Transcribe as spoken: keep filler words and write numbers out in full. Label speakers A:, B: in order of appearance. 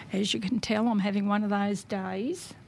A: As you can tell, I'm having one of those days.